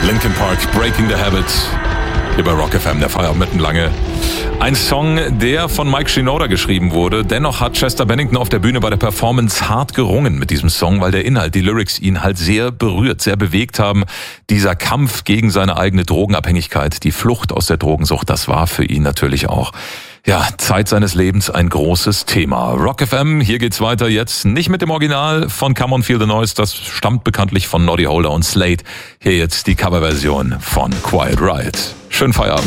Linkin Park, Breaking the Habit. Hier bei Rock FM, der Feierabend mitten lange. Ein Song, der von Mike Shinoda geschrieben wurde. Dennoch hat Chester Bennington auf der Bühne bei der Performance hart gerungen mit diesem Song, weil der Inhalt, die Lyrics ihn halt sehr berührt, sehr bewegt haben. Dieser Kampf gegen seine eigene Drogenabhängigkeit, die Flucht aus der Drogensucht, das war für ihn natürlich auch, Zeit seines Lebens ein großes Thema. Rock FM, hier geht's weiter jetzt nicht mit dem Original von Come On Feel the Noise, das stammt bekanntlich von Noddy Holder und Slade. Hier jetzt die Coverversion von Quiet Riot. Schönen Feierabend.